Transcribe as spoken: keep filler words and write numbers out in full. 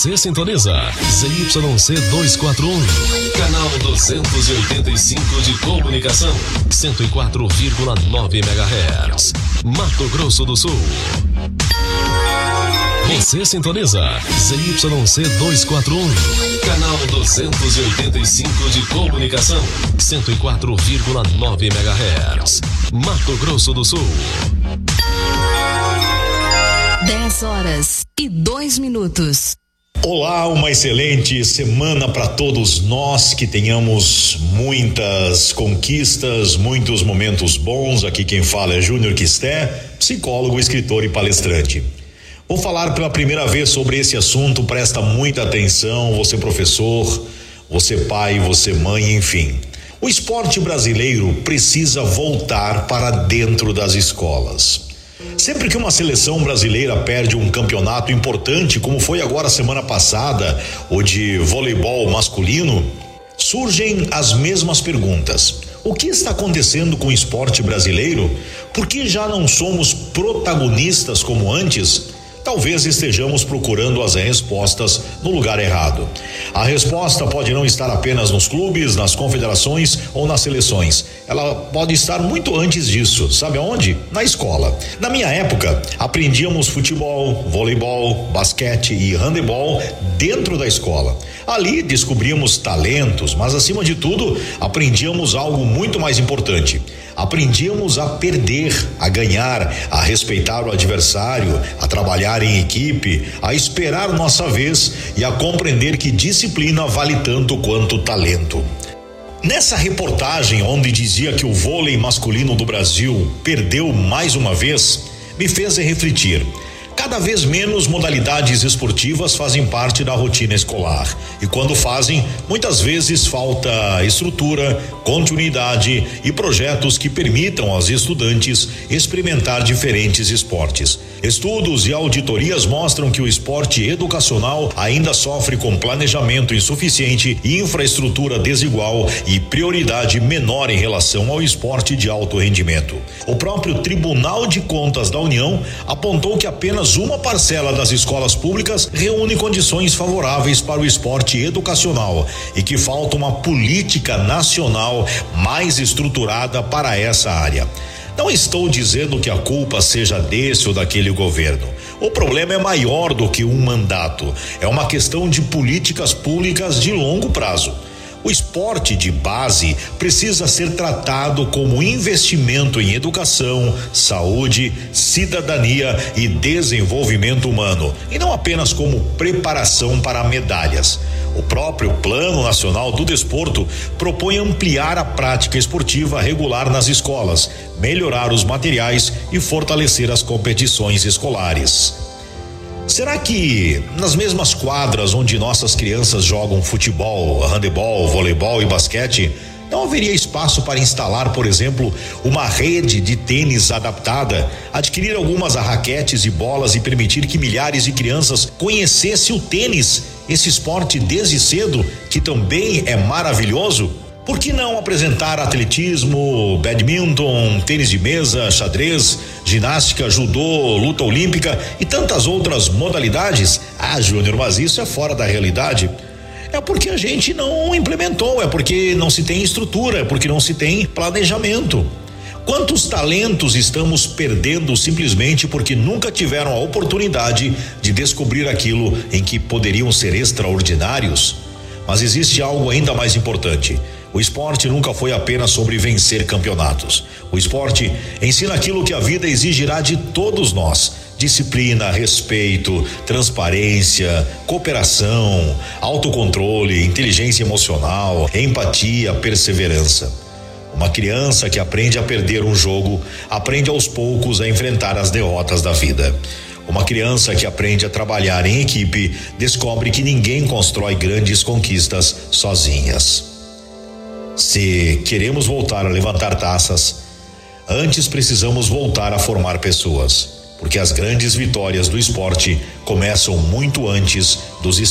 Você sintoniza Z Y C duzentos e quarenta e um, canal duzentos e oitenta e cinco de comunicação, cento e quatro vírgula nove megahertz, Mato Grosso do Sul. Você sintoniza Z Y C duzentos e quarenta e um, canal duzentos e oitenta e cinco de comunicação, cento e quatro vírgula nove megahertz, Mato Grosso do Sul. dez horas e dois minutos. Olá, uma excelente semana para todos nós, que tenhamos muitas conquistas, muitos momentos bons. Aqui quem fala é Júnior Quisté, psicólogo, escritor e palestrante. Vou falar pela primeira vez sobre esse assunto, presta muita atenção, você professor, você pai, você mãe, enfim. O esporte brasileiro precisa voltar para dentro das escolas. Sempre que uma seleção brasileira perde um campeonato importante, como foi agora semana passada, o de voleibol masculino, surgem as mesmas perguntas. O que está acontecendo com o esporte brasileiro? Por que já não somos protagonistas como antes? Talvez estejamos procurando as respostas no lugar errado. A resposta pode não estar apenas nos clubes, nas confederações ou nas seleções. Ela pode estar muito antes disso. Sabe aonde? Na escola. Na minha época, aprendíamos futebol, voleibol, basquete e handebol dentro da escola. Ali descobríamos talentos, mas acima de tudo, aprendíamos algo muito mais importante. Aprendíamos a perder, a ganhar, a respeitar o adversário, a trabalhar em equipe, a esperar nossa vez e a compreender que disciplina vale tanto quanto talento. Nessa reportagem onde dizia que o vôlei masculino do Brasil perdeu mais uma vez, me fez refletir. Cada vez menos modalidades esportivas fazem parte da rotina escolar. E quando fazem, muitas vezes falta estrutura, continuidade e projetos que permitam aos estudantes experimentar diferentes esportes. Estudos e auditorias mostram que o esporte educacional ainda sofre com planejamento insuficiente, infraestrutura desigual e prioridade menor em relação ao esporte de alto rendimento. O próprio Tribunal de Contas da União apontou que apenas uma parcela das escolas públicas reúne condições favoráveis para o esporte educacional e que falta uma política nacional mais estruturada para essa área. Não estou dizendo que a culpa seja desse ou daquele governo. O problema é maior do que um mandato. É uma questão de políticas públicas de longo prazo. O esporte de base precisa ser tratado como investimento em educação, saúde, cidadania e desenvolvimento humano, e não apenas como preparação para medalhas. O próprio Plano Nacional do Desporto propõe ampliar a prática esportiva regular nas escolas, melhorar os materiais e fortalecer as competições escolares. Será que nas mesmas quadras onde nossas crianças jogam futebol, handebol, voleibol e basquete, não haveria espaço para instalar, por exemplo, uma rede de tênis adaptada, adquirir algumas raquetes e bolas e permitir que milhares de crianças conhecessem o tênis, esse esporte desde cedo, que também é maravilhoso? Por que não apresentar atletismo, badminton, tênis de mesa, xadrez, ginástica, judô, luta olímpica e tantas outras modalidades? Ah, Júnior, mas isso é fora da realidade. É porque a gente não implementou, é porque não se tem estrutura, é porque não se tem planejamento. Quantos talentos estamos perdendo simplesmente porque nunca tiveram a oportunidade de descobrir aquilo em que poderiam ser extraordinários? Mas existe algo ainda mais importante. O esporte nunca foi apenas sobre vencer campeonatos. O esporte ensina aquilo que a vida exigirá de todos nós: disciplina, respeito, transparência, cooperação, autocontrole, inteligência emocional, empatia, perseverança. Uma criança que aprende a perder um jogo, aprende aos poucos a enfrentar as derrotas da vida. Uma criança que aprende a trabalhar em equipe descobre que ninguém constrói grandes conquistas sozinhas. Se queremos voltar a levantar taças, antes precisamos voltar a formar pessoas, porque as grandes vitórias do esporte começam muito antes dos